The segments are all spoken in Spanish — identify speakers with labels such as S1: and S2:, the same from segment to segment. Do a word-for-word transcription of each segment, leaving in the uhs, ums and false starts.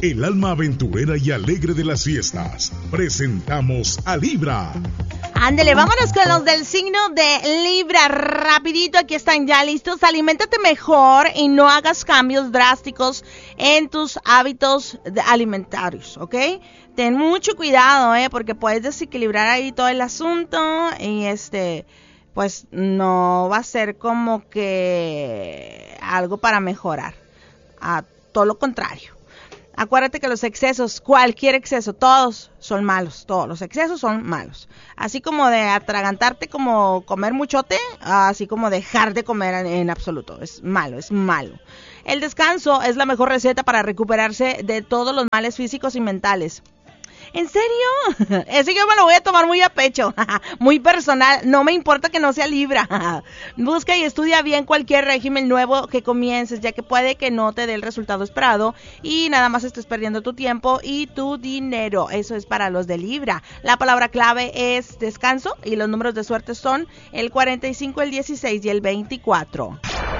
S1: el alma aventurera y alegre de las fiestas. Presentamos a Libra.
S2: Ándele, vámonos con los del signo de Libra. Rapidito, aquí están ya listos. Aliméntate mejor y no hagas cambios drásticos en tus hábitos alimentarios, ¿ok? Ten mucho cuidado, ¿eh? Porque puedes desequilibrar ahí todo el asunto y este... pues no va a ser como que algo para mejorar. A todo lo contrario. Acuérdate que los excesos, cualquier exceso, todos son malos, todos los excesos son malos. Así como de atragantarte, como comer muchote, así como dejar de comer en, en absoluto. Es malo, es malo. El descanso es la mejor receta para recuperarse de todos los males físicos y mentales. ¿En serio? Eso yo me lo voy a tomar muy a pecho, muy personal, no me importa que no sea Libra. Busca y estudia bien cualquier régimen nuevo que comiences, ya que puede que no te dé el resultado esperado y nada más estés perdiendo tu tiempo y tu dinero. Eso es para los de Libra. La palabra clave es descanso y los números de suerte son el cuarenta y cinco, el dieciséis y el veinticuatro.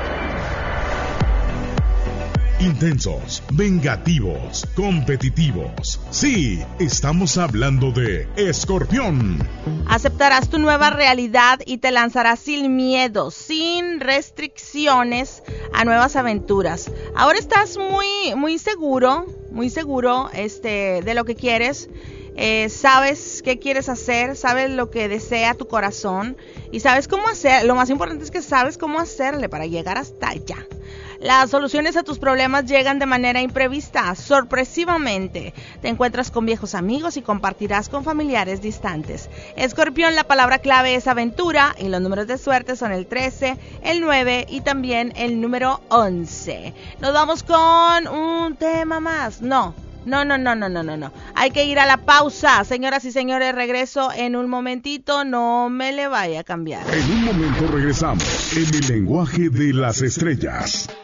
S1: Intensos, vengativos, competitivos. Sí, estamos hablando de Escorpión.
S2: Aceptarás tu nueva realidad y te lanzarás sin miedo, sin restricciones a nuevas aventuras. Ahora estás muy, muy seguro, muy seguro este, de lo que quieres. Eh, sabes qué quieres hacer, sabes lo que desea tu corazón y sabes cómo hacer. Lo más importante es que sabes cómo hacerle para llegar hasta allá. Las soluciones a tus problemas llegan de manera imprevista, sorpresivamente. Te encuentras con viejos amigos y compartirás con familiares distantes. Escorpión, la palabra clave es aventura y los números de suerte son el trece, el nueve y también el número once. Nos vamos con un tema más. No. No, no, no, no, no, no, no. Hay que ir a la pausa. Señoras y señores, regreso en un momentito. No me le vaya a cambiar.
S1: En un momento regresamos en el lenguaje de las estrellas.